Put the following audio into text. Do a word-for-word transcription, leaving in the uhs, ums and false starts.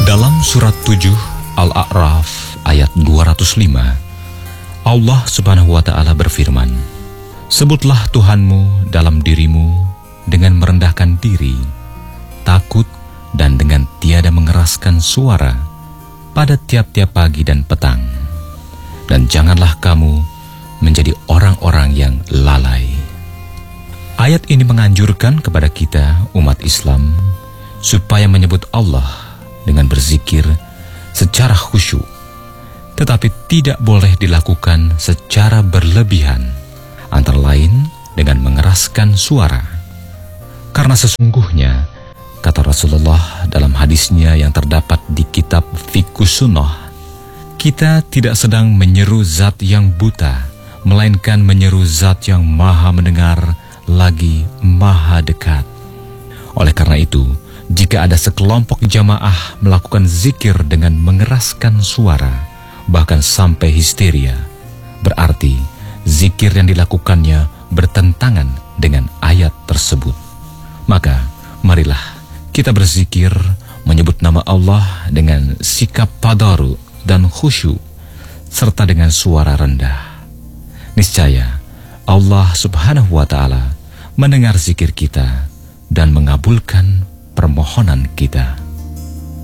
Dalam surat tujuh Al-A'raf ayat dua ratus lima, Allah Subhanahu wa Ta'ala berfirman, "Sebutlah Tuhanmu dalam dirimu dengan merendahkan diri, takut dan dengan tiada mengeraskan suara pada tiap-tiap pagi dan petang. Dan janganlah kamu menjadi orang-orang yang lalai." Ayat ini menganjurkan kepada kita, umat Islam, supaya menyebut Allah dengan berzikir secara khusyuk, tetapi tidak boleh dilakukan secara berlebihan, antara lain dengan mengeraskan suara. Karena sesungguhnya, kata Rasulullah dalam hadisnya yang terdapat di kitab Fiqhus Sunnah, kita tidak sedang menyeru zat yang buta, melainkan menyeru zat yang maha mendengar, lagi maha dekat. Oleh karena itu, jika ada sekelompok jamaah melakukan zikir dengan mengeraskan suara, bahkan sampai histeria, berarti zikir yang dilakukannya bertentangan dengan ayat tersebut. Maka, marilah kita berzikir menyebut nama Allah dengan sikap tadaru dan khusyuk, serta dengan suara rendah. Niscaya, Allah Subhanahu wa Ta'ala mendengar zikir kita dan mengabulkan permohonan kita.